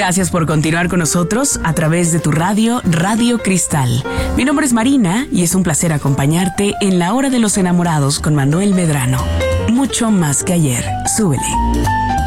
Gracias por continuar con nosotros a través de tu radio, Radio Cristal. Mi nombre es Marina y es un placer acompañarte en La Hora de los Enamorados con Manuel Medrano. Mucho más que ayer. Súbele.